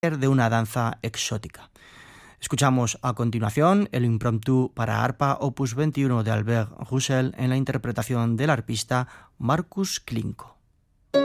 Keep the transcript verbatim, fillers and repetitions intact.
de una danza exótica. Escuchamos a continuación el impromptu para arpa opus veintiuno de Albert Roussel en la interpretación del arpista Markus Klinko.